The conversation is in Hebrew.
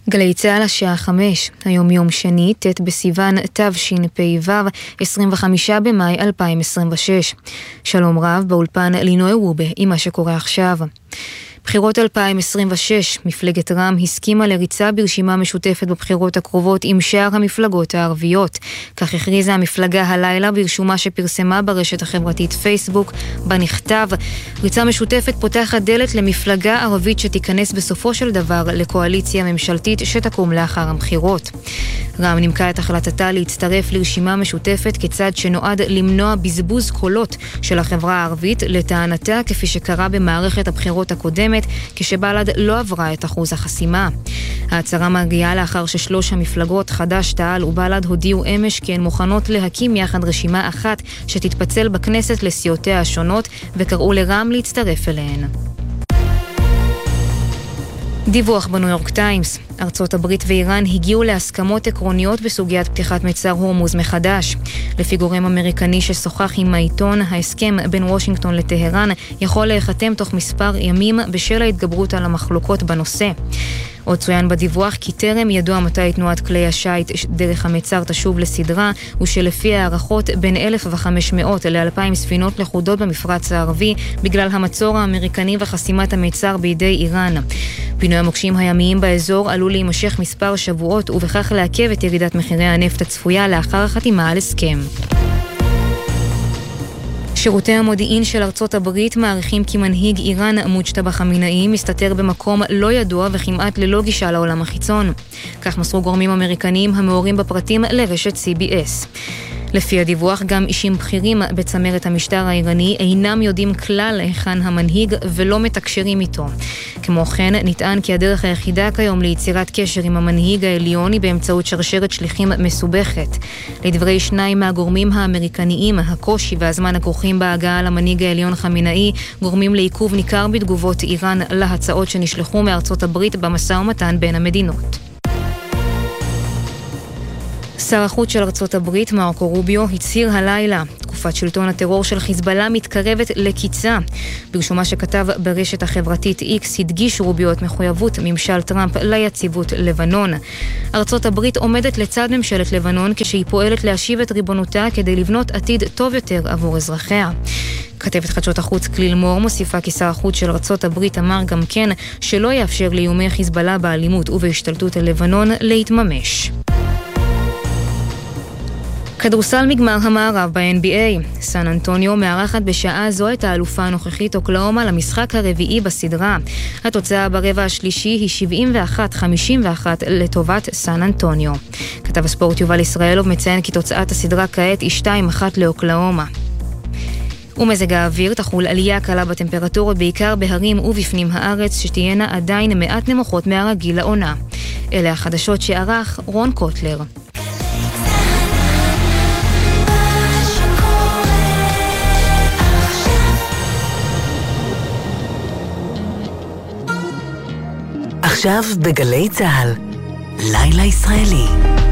גלי צהל השעה 5, היום יום שני, ט' בסיוון תשפ"ו, 25 במאי 2026. שלום רב, באולפן לינוי וובה עם מה שקורה עכשיו. בחירות 2026, מפלגת רע"מ הסכימה לריצה ברשימה משותפת בבחירות הקרובות עם שאר המפלגות הערביות. כך הכריזה המפלגה הלילה ברשומה שפרסמה ברשת החברתית פייסבוק, בה נכתב: ריצה משותפת פותחת דלת למפלגה ערבית שתיכנס בסופו של דבר לקואליציה ממשלתית שתקום לאחר הבחירות. רע"מ נימקה את החלטתה להצטרף לרשימה משותפת כצד שנועד למנוע בזבוז קולות של החברה הערבית, לטענתה כפי שקרה במערכת הבחירות הקודמת, כשבל"ד לא עברה את אחוז החסימה. ההצהרה מגיעה לאחר ששלוש המפלגות, חד"ש, תע"ל ובל"ד, הודיעו אמש כי הן מוכנות להקים יחד רשימה אחת שתתפצל בכנסת לסיעותיה השונות, וקראו לרע"מ להצטרף אליהן. דיווח בניו יורק טיימס: ארצות הברית ואיראן הגיעו להסכמות עקרוניות בסוגיית פתיחת מצר הורמוז מחדש. לפי גורם אמריקני ששוחח עם העיתון, ההסכם בין וושינגטון לטהרן יכול להיחתם תוך מספר ימים בשל ההתגברות על המחלוקות בנושא. עוד צוין בדיווח כי טרם ידוע מתי תנועת כלי השיט דרך המצר תשוב לסדרה, ושלפי הערכות בין 1,500 ל-2,000 ספינות לכודות במפרץ הערבי בגלל המצור האמריקני וחסימת המצר בידי איראן. פינוי המוקשים הימיים באזור עלול להימשך מספר שבועות, ובכך לעכב את ירידת מחירי הנפט הצפויה לאחר החתימה על הסכם. שירותי המודיעין של ארצות הברית מעריכים כי מנהיג איראן מוג'טבא חמינאי מסתתר במקום לא ידוע וכמעט ללא גישה לעולם החיצון. כך מסרו גורמים אמריקניים המעורים בפרטים לרשת CBS. לפי הדיווח, גם אישים בכירים בצמרת המשטר האיראני אינם יודעים כלל היכן המנהיג ולא מתקשרים איתו. כמו כן, נטען כי הדרך היחידה כיום ליצירת קשר עם המנהיג העליון היא באמצעות שרשרת שליחים מסובכת. לדברי שניים מהגורמים האמריקניים, הקושי והזמן הכרוכים בהגעה למנהיג העליון חמינאי גורמים לעיכוב ניכר בתגובות איראן להצעות שנשלחו מארצות הברית במשא ומתן בין המדינות. שר החוץ של ארצות הברית, מרקו רוביו, הצהיר הלילה: תקופת שלטון הטרור של חיזבאללה מתקרבת לקיצה. ברשומה שכתב ברשת החברתית X, הדגיש רוביו את מחויבות ממשל טראמפ ליציבות לבנון. ארצות הברית עומדת לצד ממשלת לבנון כשהיא פועלת להשיב את ריבונותה כדי לבנות עתיד טוב יותר עבור אזרחיה. כתבת חדשות החוץ כליל מור מוסיפה כי שר החוץ של ארצות הברית אמר גם כן שלא יאפשר לאיומי חיזבאללה באלימות ובהשתלטות על לבנון להתממש. כדורסל מגמר המערב ב-NBA. סן אנטוניו מארחת בשעה זו את האלופה הנוכחית אוקלאומה למשחק הרביעי בסדרה. התוצאה ברבע השלישי היא 71-51 לטובת סן אנטוניו. כתב הספורט יובל ישראלוב מציין כי תוצאת הסדרה כעת היא 2-1 לאוקלאומה. ומזג האוויר: תחול עלייה קלה בטמפרטורות בעיקר בהרים ובפנים הארץ, שתהיינה עדיין מעט נמוכות מהרגיל לעונה. אלה החדשות שערך רון קוטלר. עכשיו בגלי צהל, לילה ישראלי.